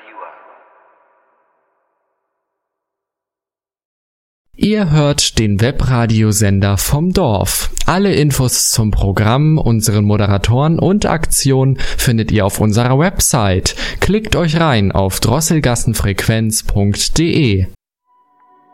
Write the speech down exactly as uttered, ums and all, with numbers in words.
Ihr hört den Webradiosender vom Dorf. Alle Infos zum Programm, unseren Moderatoren und Aktionen findet ihr auf unserer Website. Klickt euch rein auf drosselgassenfrequenz punkt de.